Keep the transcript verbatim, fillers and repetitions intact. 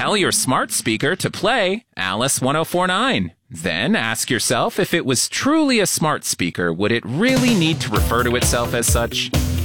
Tell your smart speaker to play Alice one oh four nine. Then ask yourself if it was truly a smart speaker, would it really need to refer to itself as such?